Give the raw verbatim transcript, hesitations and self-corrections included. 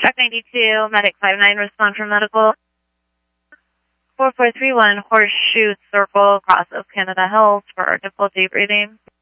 Truck ninety-two, Medic five nine, respond for medical. four four three one, Horseshoe Circle, cross of Canada Hills for difficulty breathing.